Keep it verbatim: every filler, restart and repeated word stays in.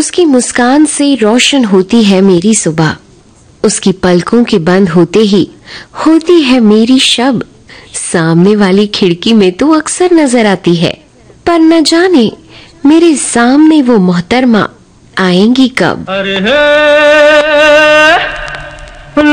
उसकी मुस्कान से रोशन होती है मेरी सुबह, उसकी पलकों के बंद होते ही होती है मेरी शब। सामने वाली खिड़की में तो अक्सर नजर आती है, पर न जाने मेरे सामने वो मोहतरमा आएंगी कब। अरे